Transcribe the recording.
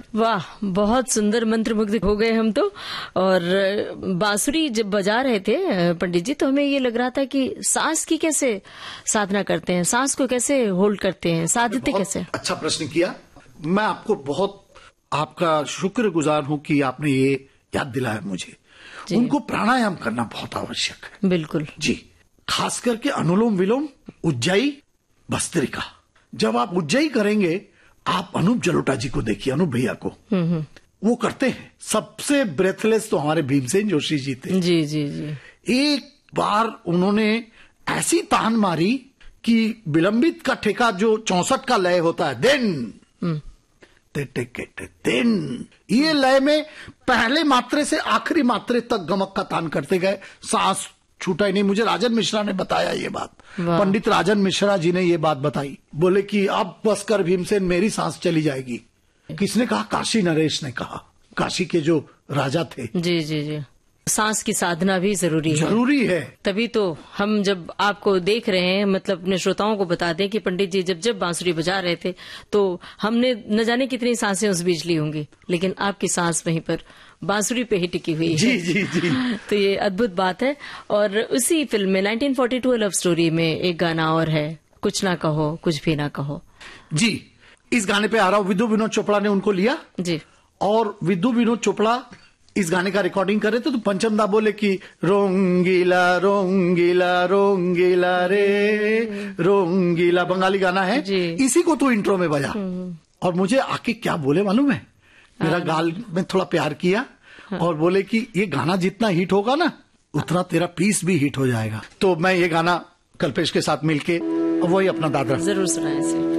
वाह, बहुत सुंदर, मंत्रमुग्ध हो गए हम तो। और बांसुरी जब बजा रहे थे पंडित जी, तो हमें ये लग रहा था कि सांस की कैसे साधना करते हैं, सांस को कैसे होल्ड करते हैं, साधते कैसे? अच्छा प्रश्न किया। मैं आपको बहुत आपका शुक्रगुजार हूं कि आपने ये याद दिलाया मुझे। उनको प्राणायाम करना बहुत आवश्यक है। बिल्कुल जी, खास करके अनुलोम विलोम, उज्जाई, भस्त्रिका। जब आप उज्जाई करेंगे, आप अनूप जलोटा जी को देखिए, अनूप भैया को, वो करते हैं। सबसे ब्रेथलेस तो हमारे भीमसेन जोशी जी थे। जी जी जी। एक बार उन्होंने ऐसी तान मारी कि विलंबित का ठेका जो 64 का लय होता है, देन ये लय में पहले मात्रे से आखिरी मात्रे तक गमक का तान करते गए, सांस छूटा ही नहीं। मुझे राजन मिश्रा ने बताया ये बात, पंडित राजन मिश्रा जी ने ये बात बताई। बोले कि अब बस कर भीमसेन, मेरी सांस चली जाएगी। किसने कहा? काशी नरेश ने कहा, काशी के जो राजा थे। जी जी जी। सांस की साधना भी जरूरी है। तभी तो हम जब आपको देख रहे हैं, मतलब अपने श्रोताओं को बता दें कि पंडित जी जब बांसुरी बजा रहे थे तो हमने न जाने कितनी सांसें उस बीच ली होंगी, लेकिन आपकी सांस वहीं पर बांसुरी पे ही टिकी हुई है। जी जी जी। तो ये अद्भुत बात है। और उसी फिल्म में 1942 लव स्टोरी में एक गाना और है, कुछ ना कहो कुछ भी ना कहो। जी, इस गाने पे आ रहा हूं। विदु विनोद चोपड़ा ने उनको लिया जी, और विदु विनोद चोपड़ा इस गाने का रिकॉर्डिंग कर रहे थे। तो पंचम दा बोले कि रोंगीला रोंगीला रोंगीला रे रोंगीला, बंगाली गाना है, इसी को तो इंट्रो में बजा। और मुझे आके क्या बोले मालूम है? मेरा गाल में थोड़ा प्यार किया और बोले कि ये गाना जितना हिट होगा ना, उतना तेरा पीस भी हिट हो जाएगा। तो मैं ये गाना कल्पेश के साथ मिलके वही अपना दादरा जरूर सुनाए।